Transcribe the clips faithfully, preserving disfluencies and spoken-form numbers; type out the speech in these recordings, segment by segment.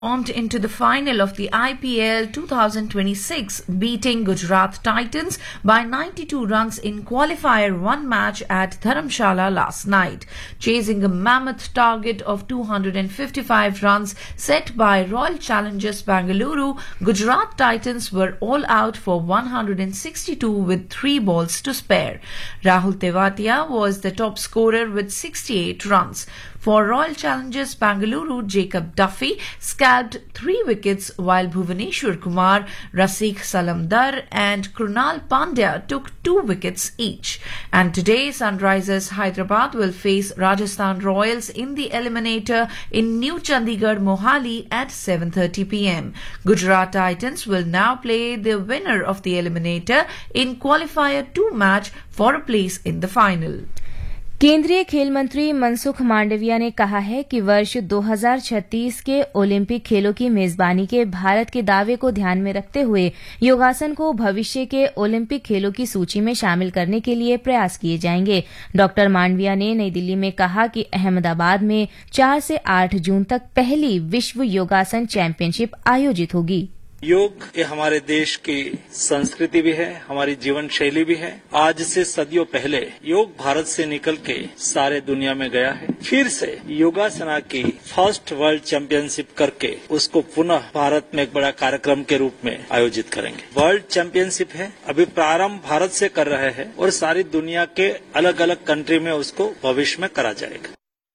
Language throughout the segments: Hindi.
Formed into the final of the I P L twenty twenty-six, beating Gujarat Titans by ninety-two runs in qualifier one match at Dharamshala last night. Chasing a mammoth target of two hundred fifty-five runs set by Royal Challengers Bengaluru, Gujarat Titans were all out for one hundred sixty-two with three balls to spare. Rahul Tewatia was the top scorer with sixty-eight runs. For Royal Challengers Bengaluru, Jacob Duffy scalped three wickets while Bhuvaneshwar Kumar, Rasikh Salamdar and Krunal Pandya took two wickets each. And today, Sunrisers Hyderabad will face Rajasthan Royals in the eliminator in New Chandigarh, Mohali at seven thirty p m. Gujarat Titans will now play the winner of the eliminator in qualifier two match for a place in the final. केंद्रीय खेल मंत्री मनसुख मांडविया ने कहा है कि वर्ष दो हज़ार छत्तीस के ओलंपिक खेलों की मेजबानी के भारत के दावे को ध्यान में रखते हुए योगासन को भविष्य के ओलंपिक खेलों की सूची में शामिल करने के लिए प्रयास किए जाएंगे। डॉक्टर मांडविया ने नई दिल्ली में कहा कि अहमदाबाद में चार से आठ जून तक पहली विश्व योगासन चैंपियनशिप आयोजित होगी। योग ये हमारे देश की संस्कृति भी है, हमारी जीवन शैली भी है। आज से सदियों पहले योग भारत से निकल के सारे दुनिया में गया है। फिर से योगासना की फर्स्ट वर्ल्ड चैंपियनशिप करके उसको पुनः भारत में एक बड़ा कार्यक्रम के रूप में आयोजित करेंगे। वर्ल्ड चैंपियनशिप है, अभी प्रारंभ भारत से कर रहे हैं और सारी दुनिया के अलग अलग कंट्री में उसको भविष्य में करा जाएगा।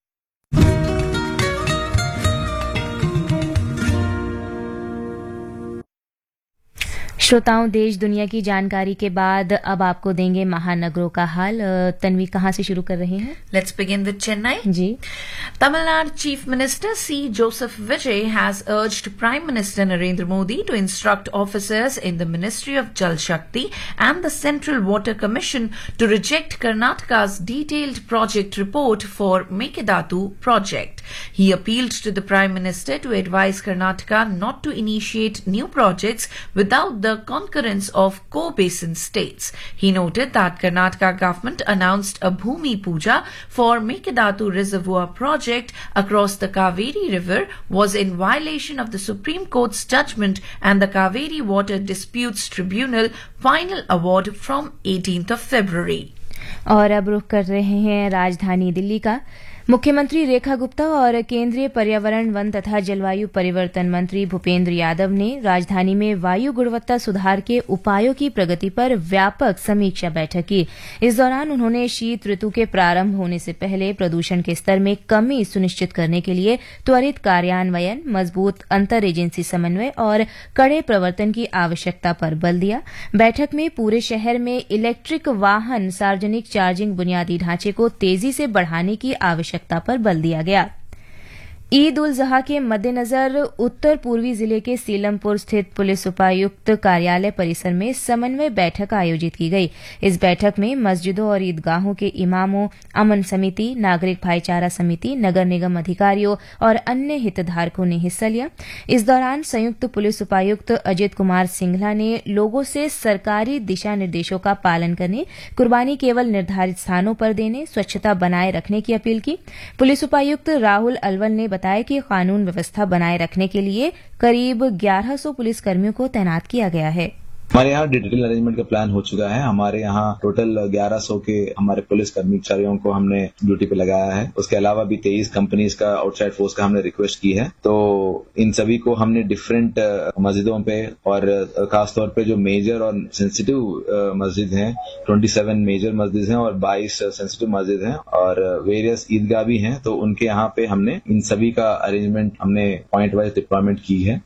श्रोताओं, देश दुनिया की जानकारी के बाद अब आपको देंगे महानगरों का हाल। तन्वी, कहाँ से शुरू कर रहे हैं? Let's begin with Chennai. Ji. Tamil Nadu Chief Minister C. Joseph Vijay has urged Prime Minister Narendra Modi to instruct officers in the Ministry of Jal Shakti and the Central Water Commission to reject Karnataka's detailed project report for Mekedatu project. He appealed to the Prime Minister to advise Karnataka not to initiate new projects without the concurrence of co-basin states. He noted that Karnataka government announced a Bhumi Puja for Mekedatu Reservoir project across the Kaveri River was in violation of the Supreme Court's judgment and the Kaveri Water Disputes Tribunal final award from eighteenth of February. और अब रुख कर रहे हैं राजधानी दिल्ली का। मुख्यमंत्री रेखा गुप्ता और केंद्रीय पर्यावरण, वन तथा जलवायु परिवर्तन मंत्री भूपेंद्र यादव ने राजधानी में वायु गुणवत्ता सुधार के उपायों की प्रगति पर व्यापक समीक्षा बैठक की। इस दौरान उन्होंने शीत ऋतु के प्रारंभ होने से पहले प्रदूषण के स्तर में कमी सुनिश्चित करने के लिए त्वरित कार्यान्वयन, मजबूत अंतर एजेंसी समन्वय और कड़े प्रवर्तन की आवश्यकता पर बल दिया। बैठक में पूरे शहर में इलेक्ट्रिक वाहन सार्वजनिक चार्जिंग बुनियादी ढांचे को तेजी से बढ़ाने की आवश्यकता पर बल दिया गया। ईद उल ज़ुहा के मद्देनजर उत्तर पूर्वी जिले के सीलमपुर स्थित पुलिस उपायुक्त कार्यालय परिसर में समन्वय बैठक आयोजित की गई। इस बैठक में मस्जिदों और ईदगाहों के इमामों, अमन समिति, नागरिक भाईचारा समिति, नगर निगम अधिकारियों और अन्य हितधारकों ने हिस्सा लिया। इस दौरान संयुक्त पुलिस उपायुक्त अजित कुमार सिंघला ने लोगों से सरकारी दिशा निर्देशों का पालन करने, कुर्बानी केवल निर्धारित स्थानों पर देने, स्वच्छता बनाए रखने की अपील की। पुलिस उपायुक्त राहुल अलवल ने बताया कि कानून व्यवस्था बनाए रखने के लिए करीब ग्यारह सौ पुलिसकर्मियों को तैनात किया गया है। हमारे यहाँ डिजिटल अरेंजमेंट का प्लान हो चुका है। हमारे यहाँ टोटल ग्यारह सौ के हमारे पुलिस कर्मचारियों को हमने ड्यूटी पे लगाया है। उसके अलावा भी तेईस कंपनीज का आउटसाइड फोर्स का हमने रिक्वेस्ट की है। तो इन सभी को हमने डिफरेंट मस्जिदों पे और खासतौर पे जो मेजर और सेंसिटिव मस्जिद हैं, सत्ताईस मेजर मस्जिद हैं और बाईस सेंसिटिव मस्जिद हैं और वेरियस ईदगाह भी हैं, तो उनके यहाँ पे हमने इन सभी का अरेंजमेंट हमने पॉइंट वाइज डिप्लॉयमेंट की है।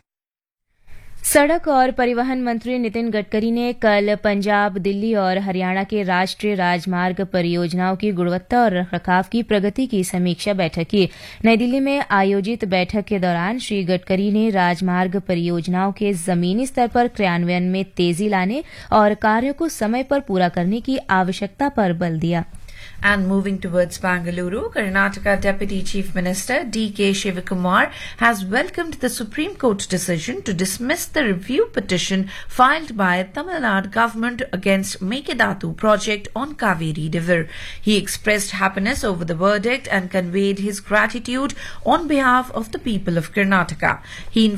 सड़क और परिवहन मंत्री नितिन गडकरी ने कल पंजाब, दिल्ली और हरियाणा के राष्ट्रीय राजमार्ग परियोजनाओं की गुणवत्ता और रखरखाव की प्रगति की समीक्षा बैठक की। नई दिल्ली में आयोजित बैठक के दौरान श्री गडकरी ने राजमार्ग परियोजनाओं के जमीनी स्तर पर क्रियान्वयन में तेजी लाने और कार्यों को समय पर पूरा करने की आवश्यकता पर बल दिया। And moving towards Bangalore, Karnataka Deputy Chief Minister D K Shivakumar has welcomed the Supreme Court decision to dismiss the review petition filed by Tamil Nadu government against Mekedatu project on Kaveri River. He expressed happiness over the verdict and conveyed his gratitude on behalf of the people of Karnataka. He